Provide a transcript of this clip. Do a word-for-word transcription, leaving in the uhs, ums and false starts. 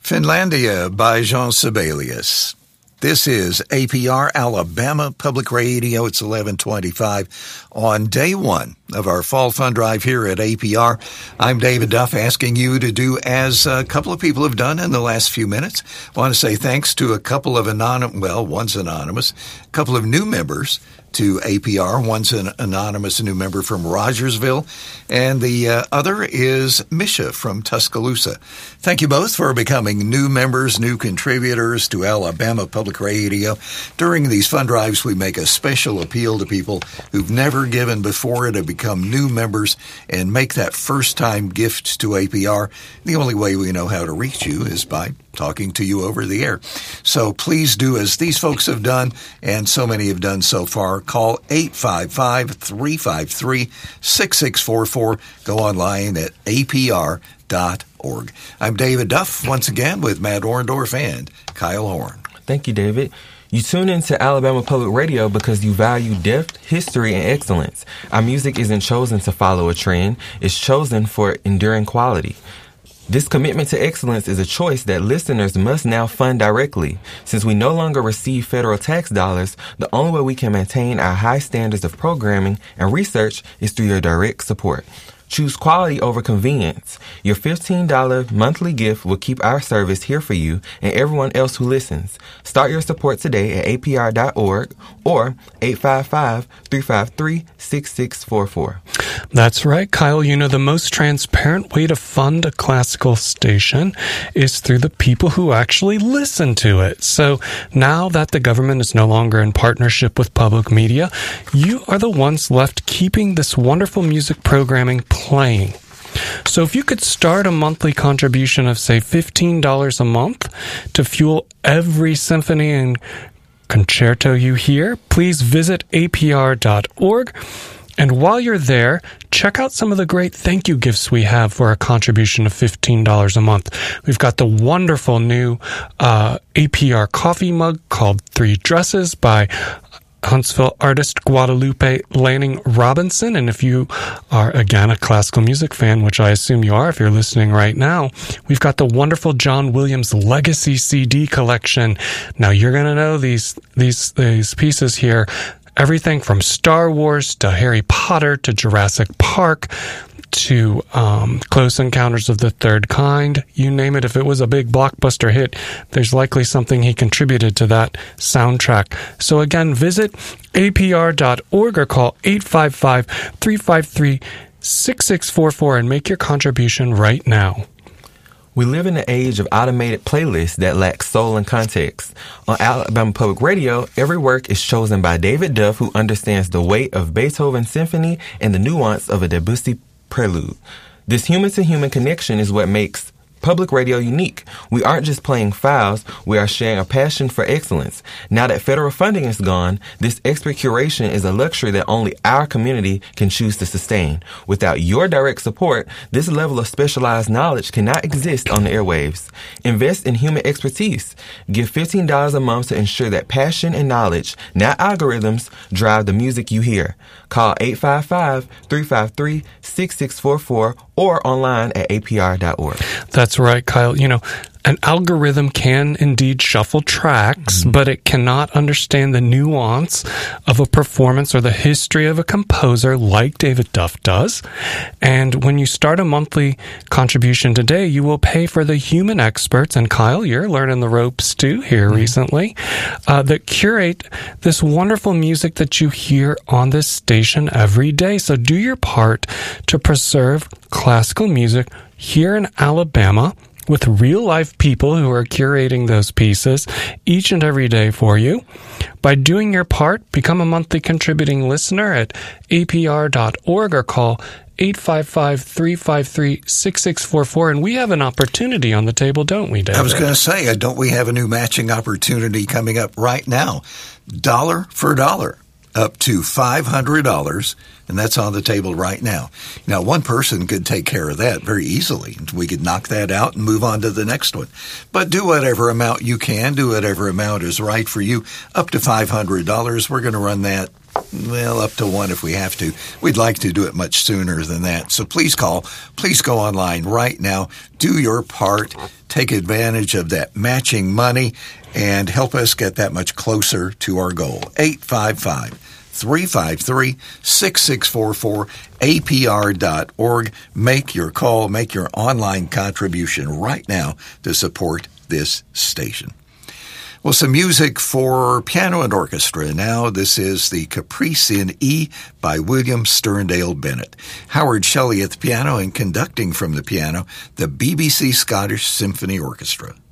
Finlandia by Jean Sibelius. This is A P R Alabama Public Radio. It's eleven twenty-five on day one of our Fall Fund Drive here at A P R. I'm David Duff, asking you to do as a couple of people have done in the last few minutes. I want to say thanks to a couple of anonymous, well, one's anonymous, a couple of new members to A P R. One's an anonymous new member from Rogersville, and the uh, other is Misha from Tuscaloosa. Thank you both for becoming new members, new contributors to Alabama Public Radio. During these fund drives, we make a special appeal to people who've never given before to become new members and make that first-time gift to A P R. The only way we know how to reach you is by talking to you over the air. So please do as these folks have done, and so many have done so far. Call eight five five, three five three, six six four four. Go online at A P R dot org. I'm David Duff, once again, with Matt Orndorff and Kyle Horn. Thank you, David. You tune into Alabama Public Radio because you value depth, history, and excellence. Our music isn't chosen to follow a trend. It's chosen for enduring quality. This commitment to excellence is a choice that listeners must now fund directly. Since we no longer receive federal tax dollars, the only way we can maintain our high standards of programming and research is through your direct support. Choose quality over convenience. Your fifteen dollars monthly gift will keep our service here for you and everyone else who listens. Start your support today at A P R dot org or eight five five, three five three, six six four four. That's right, Kyle. You know, the most transparent way to fund a classical station is through the people who actually listen to it. So now that the government is no longer in partnership with public media, you are the ones left keeping this wonderful music programming playing. So if you could start a monthly contribution of, say, fifteen dollars a month to fuel every symphony and concerto you hear, please visit A P R dot org. And while you're there, check out some of the great thank you gifts we have for a contribution of fifteen dollars a month. We've got the wonderful new uh, A P R coffee mug called Three Dresses by Huntsville artist Guadalupe Lanning Robinson. And if you are, again, a classical music fan, which I assume you are if you're listening right now, we've got the wonderful John Williams Legacy C D collection. Now, you're going to know these, these, these pieces here. Everything from Star Wars to Harry Potter to Jurassic Park to um, Close Encounters of the Third Kind. You name it. If it was a big blockbuster hit, there's likely something he contributed to that soundtrack. So again, visit A P R dot org or call eight five five, three five three, six six four four and make your contribution right now. We live in an age of automated playlists that lack soul and context. On Alabama Public Radio, every work is chosen by David Duff, who understands the weight of Beethoven's symphony and the nuance of a Debussy prelude. This human-to-human connection is what makes public radio unique. We aren't just playing files, we are sharing a passion for excellence. Now that federal funding is gone, this expert curation is a luxury that only our community can choose to sustain. Without your direct support, this level of specialized knowledge cannot exist on the airwaves. Invest in human expertise. Give fifteen dollars a month to ensure that passion and knowledge, not algorithms, drive the music you hear. Call eight five five, three five three, six six four four or online at A P R dot org. That's right, Kyle. You know, an algorithm can indeed shuffle tracks, mm-hmm. but it cannot understand the nuance of a performance or the history of a composer like David Duff does. And when you start a monthly contribution today, you will pay for the human experts, and Kyle, you're learning the ropes too here mm-hmm. recently, uh, that curate this wonderful music that you hear on this station every day. So do your part to preserve classical music here in Alabama, with real-life people who are curating those pieces each and every day for you. By doing your part, become a monthly contributing listener at A P R dot org or call eight five five, three five three, six six four four. And we have an opportunity on the table, don't we, David? I was going to say, don't we have a new matching opportunity coming up right now? Dollar for dollar. Up to five hundred dollars, and that's on the table right now. Now, one person could take care of that very easily. We could knock that out and move on to the next one. But do whatever amount you can, do whatever amount is right for you, up to five hundred dollars. We're going to run that well, up to one if we have to. We'd like to do it much sooner than that. So please call. Please go online right now. Do your part. Take advantage of that matching money and help us get that much closer to our goal. eight five five, three five three, six six four four, A P R dot org. Make your call. Make your online contribution right now to support this station. Well, some music for piano and orchestra. Now, this is the Caprice in E by William Sterndale Bennett. Howard Shelley at the piano and conducting from the piano, the B B C Scottish Symphony Orchestra.